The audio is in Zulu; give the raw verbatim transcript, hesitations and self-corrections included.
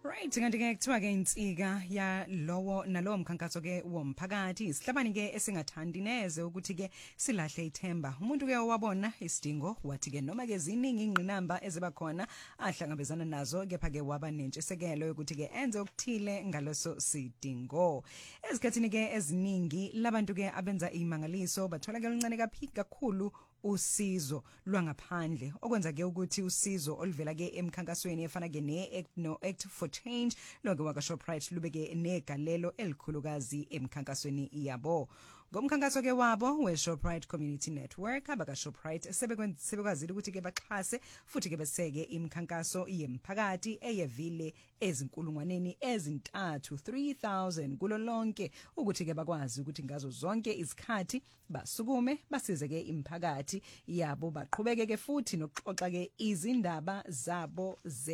Right, kanti ke kuthiwa ke insika ya lowo nalowo mkhankaso ke womphakathi isihlabani ke esingathandi neze ukuthi ke silahle ithemba. Umuntu ke wabona isidingo wathi ke noma ke ziningi ingqinamba eziba khona ahlangabezana nazo kepha ke waba nentshisekelo ukuthi ke enze okuthile ngaloso sidingo. Ezikhathini ke eziningi labantu ke abenza imangaliso bathola ke lincane kakhulu usizo lwangaphandle okwenza ke ukuthi usizo oluvela ke emkhankasweni efana ke ne no Act for Change lonke waka Shoprite lubeke negalelo elikhulukazi emkhankasweni yabo. Ngomkhankaso ke wabo we Shoprite Community Network abaka Shoprite sebekwazile ukuthi ke baxhase futhi ke beseke imkhankaso yemphakathi eyevile ezinkulungwaneni ezintathu three thousand kulo lonke ukuthi ke bakwazi ukuthi ngazo zonke izikhathi basukume basize ke imphakathi yabo baqhubeke ke futhi nokuxoxa ke izindaba zabo ze